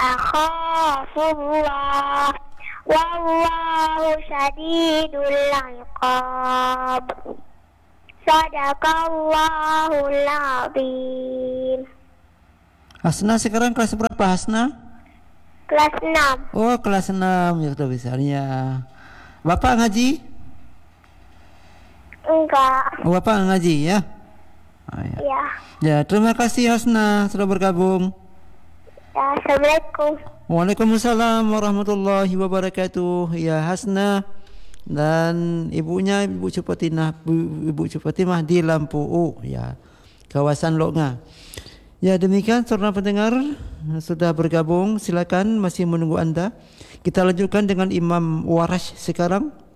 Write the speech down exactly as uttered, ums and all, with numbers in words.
akhafullah wallahu syadidul iqab. Sadaqallahul azim. Hasna sekarang kelas berapa, Hasna? Kelas enam. Oh, kelas enam, ya sudah besarnya. Bapak ngaji? Enggak. Oh, Bapak ngaji ya? Oh, ya. Ya. Ya, terima kasih Hasna sudah bergabung. Ya, assalamualaikum. Waalaikumsalam warahmatullahi wabarakatuh. Ya, Hasna dan ibunya Ibu Cupatinah, Ibu Cupatimah di Lampu U, ya, kawasan Loknga. Ya, demikian saudara pendengar sudah bergabung, silakan masih menunggu Anda. Kita lanjutkan dengan Imam Warash sekarang.